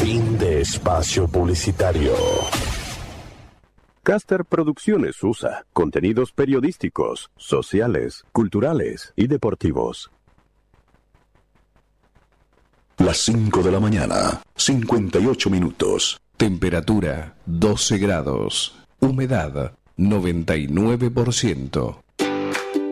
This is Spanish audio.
Fin de espacio publicitario. Caster Producciones USA. Contenidos periodísticos, sociales, culturales y deportivos. Las 5 de la mañana, 58 minutos. Temperatura 12 grados. Humedad 99%.